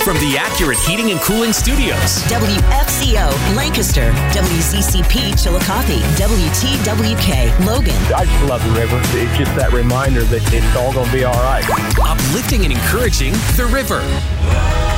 from the Accurate Heating and Cooling Studios. WFCO, Lancaster. WZCP, Chillicothe. WTWK, Logan. I just love the river. It's just that reminder that it's all going to be all right. Uplifting and encouraging the river.